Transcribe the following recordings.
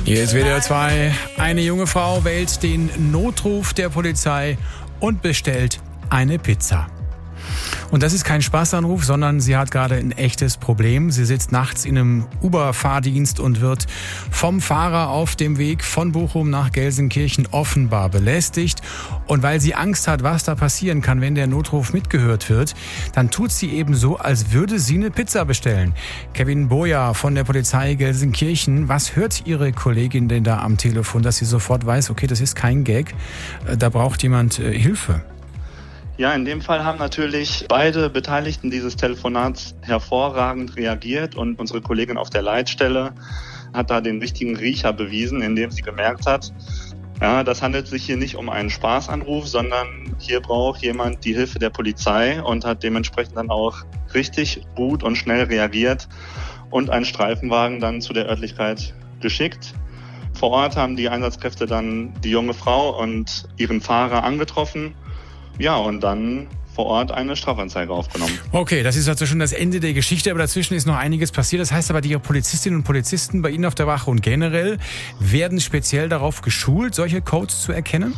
Hier ist WDR 2. Eine junge Frau wählt den Notruf der Polizei und bestellt eine Pizza. Und das ist kein Spaßanruf, sondern sie hat gerade ein echtes Problem. Sie sitzt nachts in einem Uber-Fahrdienst und wird vom Fahrer auf dem Weg von Bochum nach Gelsenkirchen offenbar belästigt. Und weil sie Angst hat, was da passieren kann, wenn der Notruf mitgehört wird, dann tut sie eben so, als würde sie eine Pizza bestellen. Kevin Boja von der Polizei Gelsenkirchen, was hört Ihre Kollegin denn da am Telefon, dass sie sofort weiß, okay, das ist kein Gag, da braucht jemand Hilfe? Ja, in dem Fall haben natürlich beide Beteiligten dieses Telefonats hervorragend reagiert und unsere Kollegin auf der Leitstelle hat da den richtigen Riecher bewiesen, indem sie gemerkt hat, ja, das handelt sich hier nicht um einen Spaßanruf, sondern hier braucht jemand die Hilfe der Polizei und hat dementsprechend dann auch richtig gut und schnell reagiert und einen Streifenwagen dann zu der Örtlichkeit geschickt. Vor Ort haben die Einsatzkräfte dann die junge Frau und ihren Fahrer angetroffen. Ja, und dann vor Ort eine Strafanzeige aufgenommen. Okay, das ist also schon das Ende der Geschichte, aber dazwischen ist noch einiges passiert. Das heißt aber, die Polizistinnen und Polizisten bei Ihnen auf der Wache und generell werden speziell darauf geschult, solche Codes zu erkennen?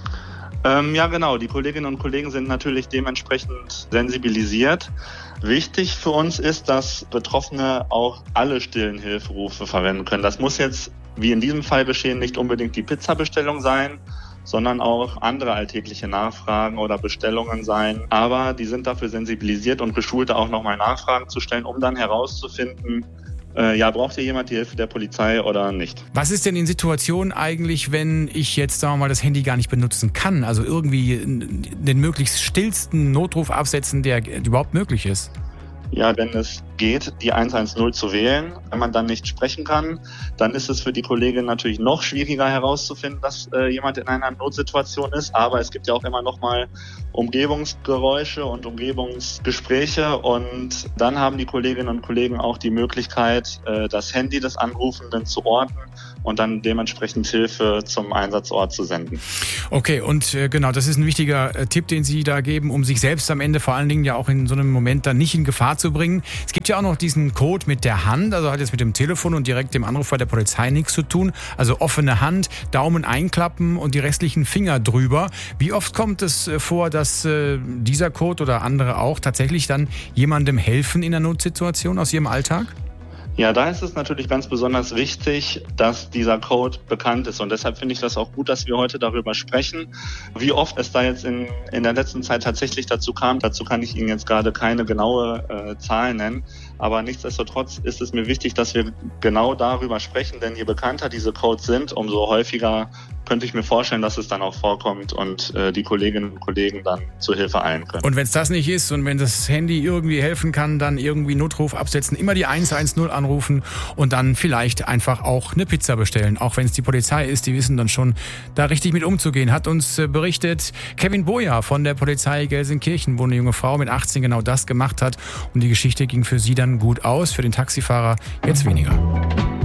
Ja, genau. Die Kolleginnen und Kollegen sind natürlich dementsprechend sensibilisiert. Wichtig für uns ist, dass Betroffene auch alle stillen Hilferufe verwenden können. Das muss jetzt, wie in diesem Fall geschehen, nicht unbedingt die Pizzabestellung sein, sondern auch andere alltägliche Nachfragen oder Bestellungen sein. Aber die sind dafür sensibilisiert und geschult, auch nochmal Nachfragen zu stellen, um dann herauszufinden, braucht hier jemand die Hilfe der Polizei oder nicht. Was ist denn in Situationen eigentlich, wenn ich jetzt, sagen wir mal, das Handy gar nicht benutzen kann? Also irgendwie den möglichst stillsten Notruf absetzen, der überhaupt möglich ist? Ja, wenn es geht, die 110 zu wählen. Wenn man dann nicht sprechen kann, dann ist es für die Kollegin natürlich noch schwieriger herauszufinden, dass jemand in einer Notsituation ist. Aber es gibt ja auch immer noch mal Umgebungsgeräusche und Umgebungsgespräche. Und dann haben die Kolleginnen und Kollegen auch die Möglichkeit, das Handy des Anrufenden zu orten und dann dementsprechend Hilfe zum Einsatzort zu senden. Okay, und genau, das ist ein wichtiger Tipp, den Sie da geben, um sich selbst am Ende vor allen Dingen ja auch in so einem Moment dann nicht in Gefahr zu bringen. Es gibt ja auch noch diesen Code mit der Hand, also hat jetzt mit dem Telefon und direkt dem Anruf bei der Polizei nichts zu tun. Also offene Hand, Daumen einklappen und die restlichen Finger drüber. Wie oft kommt es vor, dass dieser Code oder andere auch tatsächlich dann jemandem helfen in einer Notsituation aus Ihrem Alltag? Ja, da ist es natürlich ganz besonders wichtig, dass dieser Code bekannt ist. Und deshalb finde ich das auch gut, dass wir heute darüber sprechen. Wie oft es da jetzt in der letzten Zeit tatsächlich dazu kam, dazu kann ich Ihnen jetzt gerade keine genaue Zahl nennen. Aber nichtsdestotrotz ist es mir wichtig, dass wir genau darüber sprechen. Denn je bekannter diese Codes sind, umso häufiger könnte ich mir vorstellen, dass es dann auch vorkommt und die Kolleginnen und Kollegen dann zur Hilfe eilen können. Und wenn es das nicht ist und wenn das Handy irgendwie helfen kann, dann irgendwie Notruf absetzen, immer die 110 anrufen und dann vielleicht einfach auch eine Pizza bestellen. Auch wenn es die Polizei ist, die wissen dann schon, da richtig mit umzugehen. Hat uns berichtet Kevin Boja von der Polizei Gelsenkirchen, wo eine junge Frau mit 18 genau das gemacht hat. Und die Geschichte ging für sie dann gut aus, für den Taxifahrer jetzt weniger.